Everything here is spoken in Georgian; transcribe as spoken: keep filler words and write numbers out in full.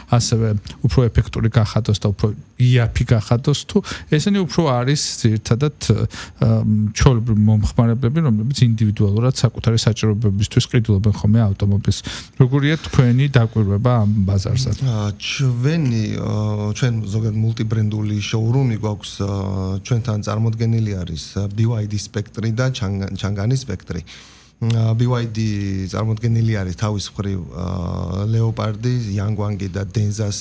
ასევე უფრო ეფექტური გახადოს და უფრო იაფი გახადოს თუ ესენი უფრო არის ერთადად ჩვეულებრივი მომხმარებლები, რომლებიც ინდივიდუალურად საკუთარი საჭიროებებისთვის ყიდულობენ ხოლმე ავტომობილს. როგორია თქვენი დაკვირვება ამ ბაზარზე? ჩვენი ჩვენ ზოგადად მულტიბრენდული შოურუმი გვაქვს ჩვენთან წარმოდგენილი არის ბი ვაი დი სპექტრი და ჩანგანის სპექტრი. ბი ვაი დი წარმოდგენილი არის თავის მხრივ ლეოპარდი, იანგვანგი და დენზას